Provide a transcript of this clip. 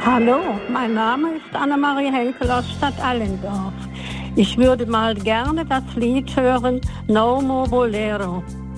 Hallo, mein Name ist Annemarie Henkel aus Stadt Allendorf. Ich würde mal gerne das Lied hören, No More Bolero.